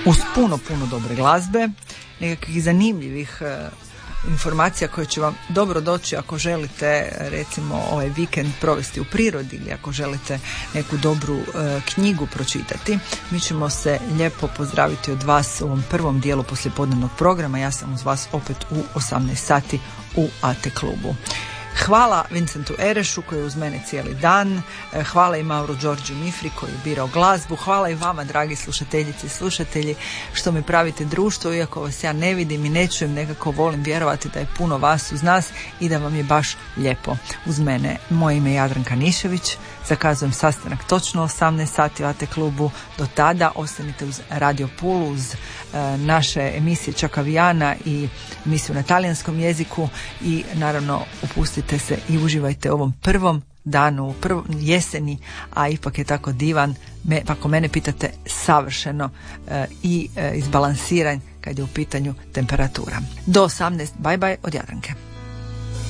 uz puno dobre glazbe, nekakvih zanimljivih informacija koje će vam dobro doći ako želite recimo ovaj vikend provesti u prirodi ili ako želite neku dobru knjigu pročitati. Mi ćemo se lijepo pozdraviti od vas u ovom prvom dijelu poslijepodnevnog programa. Ja sam uz vas opet u 18 sati u AT klubu. Hvala Vincentu Erešu koji je uz mene cijeli dan, hvala i Mauro Đorđu Mifri koji je birao glazbu, hvala i vama dragi slušateljice i slušatelji što mi pravite društvo, iako vas ja ne vidim i ne čujem, nekako volim vjerovati da je puno vas uz nas i da vam je baš lijepo uz mene. Moje ime je Jadranka Nišević, zakazujem sastanak točno 18 sati u AT klubu. Do tada ostanite uz Radio Pulu, uz naše emisije Čakavijana i emisiju na talijanskom jeziku i naravno upustite se i uživajte u ovom prvom danu, jeseni, a ipak je tako divan, ako mene pitate savršeno i izbalansiran kad je u pitanju temperatura. Do 18, bye bye od Jadranke.